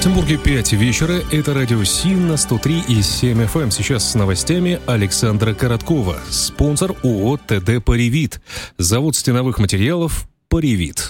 Екатеринбурге 5 вечера. Это радио СИН на 103,7 FM. Сейчас с новостями Александра Короткова. Спонсор ООО «ТД Паривит». Завод стеновых материалов «Паривит».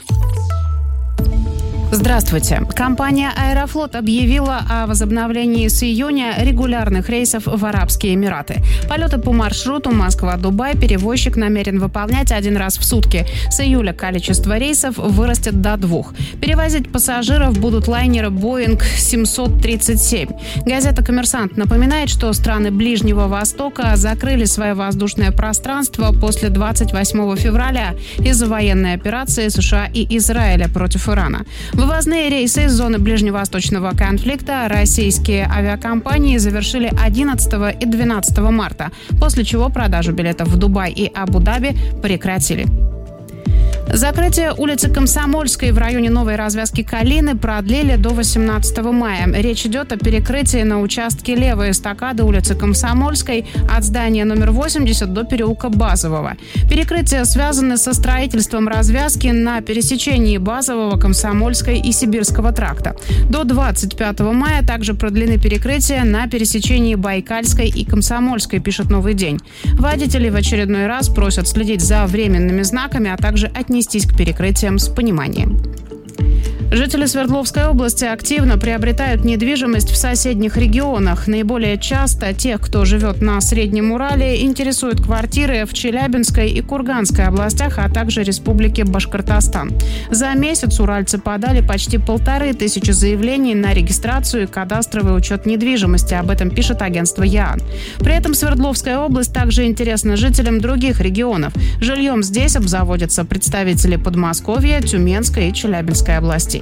Здравствуйте. Компания «Аэрофлот» объявила о возобновлении с июня регулярных рейсов в Арабские Эмираты. Полеты по маршруту Москва-Дубай перевозчик намерен выполнять один раз в сутки. С июля количество рейсов вырастет до 2. Перевозить пассажиров будут лайнеры Boeing 737. Газета «Коммерсант» напоминает, что страны Ближнего Востока закрыли свое воздушное пространство после 28 февраля из-за военной операции США и Израиля против Ирана. Вывозные рейсы из зоны ближневосточного конфликта российские авиакомпании завершили 11 и 12 марта, после чего продажу билетов в Дубай и Абу-Даби прекратили. Закрытие улицы Комсомольской в районе новой развязки Калины продлили до 18 мая. Речь идет о перекрытии на участке левой эстакады улицы Комсомольской от здания номер 80 до переулка Базового. Перекрытия связаны со строительством развязки на пересечении Базового, Комсомольской и Сибирского тракта. До 25 мая также продлены перекрытия на пересечении Байкальской и Комсомольской, пишет «Новый день». Водители в очередной раз просят следить за временными знаками, а также отнестись к перекрытиям с пониманием. Жители Свердловской области активно приобретают недвижимость в соседних регионах. Наиболее часто тех, кто живет на Среднем Урале, интересуют квартиры в Челябинской и Курганской областях, а также Республике Башкортостан. За месяц уральцы подали почти 1500 заявлений на регистрацию и кадастровый учет недвижимости. Об этом пишет агентство ЯАН. При этом Свердловская область также интересна жителям других регионов. Жильем здесь обзаводятся представители Подмосковья, Тюменской и Челябинской областей.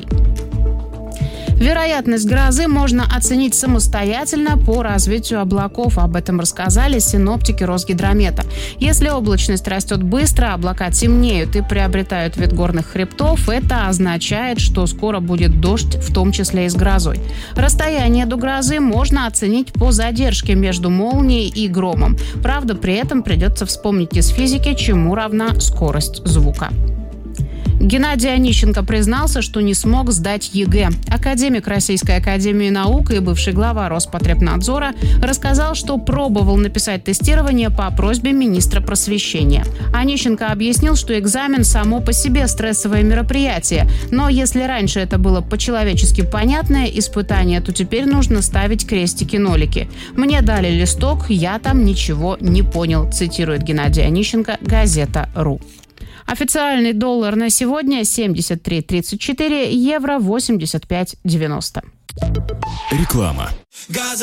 Вероятность грозы можно оценить самостоятельно по развитию облаков. Об этом рассказали синоптики Росгидромета. Если облачность растет быстро, облака темнеют и приобретают вид горных хребтов, это означает, что скоро будет дождь, в том числе и с грозой. Расстояние до грозы можно оценить по задержке между молнией и громом. Правда, при этом придется вспомнить из физики, чему равна скорость звука. Геннадий Онищенко признался, что не смог сдать ЕГЭ. Академик Российской академии наук и бывший глава Роспотребнадзора рассказал, что пробовал написать тестирование по просьбе министра просвещения. Онищенко объяснил, что экзамен само по себе стрессовое мероприятие, но если раньше это было по-человечески понятное испытание, то теперь нужно ставить крестики-нолики. «Мне дали листок, я там ничего не понял», цитирует Геннадий Онищенко, газета.ру. Официальный доллар на сегодня 73.34, евро 85.90. Реклама.